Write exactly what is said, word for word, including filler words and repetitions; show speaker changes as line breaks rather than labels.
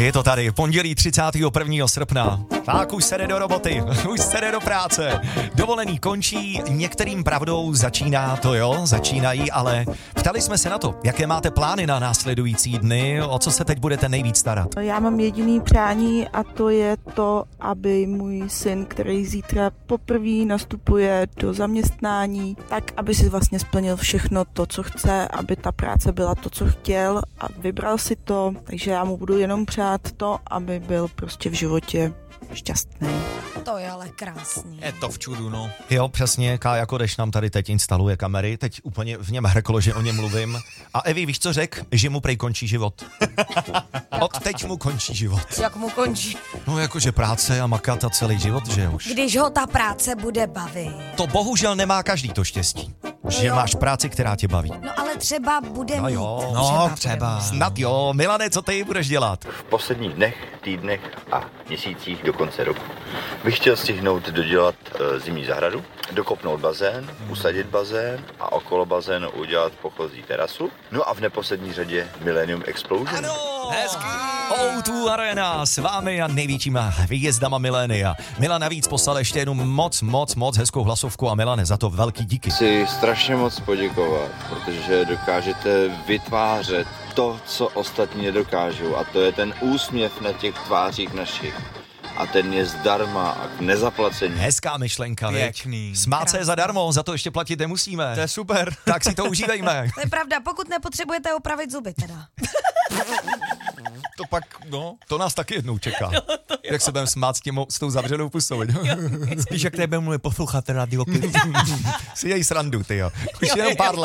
Je to tady, pondělí třicátého prvního srpna. Tak už se jde do roboty, už se jde do práce. Dovolený končí, některým pravdou začíná, to jo, začínají, ale ptali jsme se na to, jaké máte plány na následující dny, o co se teď budete nejvíc starat.
Já mám jediný přání a to je to, aby můj syn, který zítra poprvé nastupuje do zaměstnání, tak aby si vlastně splnil všechno to, co chce, aby ta práce byla to, co chtěl a vybral si to, takže já mu budu jenom přát to, aby byl prostě v životě šťastný.
To je ale krásný.
Je to v čudu, no.
Jo, přesně, Kája Kodeš nám tady teď instaluje kamery, teď úplně v něm hrklo, že o něm mluvím. A Evi, víš, co řek? Že mu prej končí život. Od teď mu končí život.
Jak mu končí?
No jakože práce a makat a celý život, že už.
Když ho ta práce bude bavit.
To bohužel nemá každý to štěstí, že
jo.
máš práci, která tě baví.
No ale třeba bude
No
mít.
jo,
No,
třeba.
třeba.
Snad jo. Milane, co ty budeš dělat?
V posledních dnech, týdnech a měsících do konce roku bych chtěl stihnout dodělat e, zimní zahradu, dokopnout bazén, usadit bazén a okolo bazénu udělat pochozí terasu. No a v neposlední řadě Millennium Explosion.
Ano, hezký. ó dva Arena s vámi a největšíma výjezdama Milénia. Milan navíc poslal ještě jednu moc, moc, moc hezkou hlasovku a Milane, za to velký díky.
Chci strašně moc poděkovat, protože dokážete vytvářet to, co ostatní nedokážou, a to je ten úsměv na těch tvářích našich. A ten je zdarma a k nezaplacení.
Hezká myšlenka, veď?
Pěkný.
Smát se je zadarmo, za to ještě platit nemusíme.
To je super.
Tak si to užívejme.
To je pravda, pokud nepotřebujete opravit zuby teda.
To pak, no.
To nás taky jednou čeká. Jak se budeme smát s, tím, s tou zavřenou pusou.
Spíš jak tebe mluví posloucháte Radio Kid.
Si jej srandu, tyjo. Už jenom pár let.